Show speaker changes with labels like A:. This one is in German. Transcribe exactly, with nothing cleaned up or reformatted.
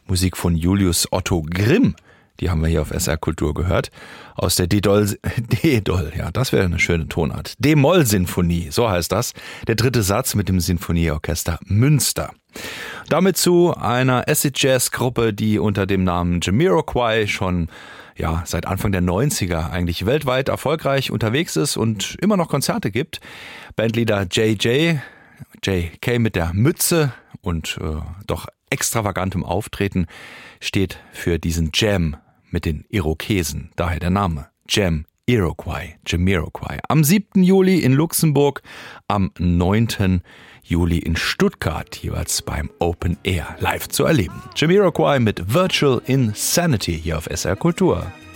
A: Musik von Julius Otto Grimm. Die haben wir hier auf S R Kultur gehört. Aus der D-Doll, D-Doll, ja, das wäre eine schöne Tonart. D-Moll-Sinfonie, so heißt das. Der dritte Satz mit dem Sinfonieorchester Münster. Damit zu einer Acid-Jazz-Gruppe, die unter dem Namen Jamiroquai schon ja seit Anfang der neunziger eigentlich weltweit erfolgreich unterwegs ist und immer noch Konzerte gibt. Bandleader J J, J K mit der Mütze und äh, doch extravagantem Auftreten steht für diesen Jam mit den Irokesen, daher der Name Jamiroquai, Jamiroquai. Am siebten Juli in Luxemburg, am neunten Juli in Stuttgart, jeweils beim Open Air live zu erleben. Jamiroquai mit Virtual Insanity hier auf S R Kultur.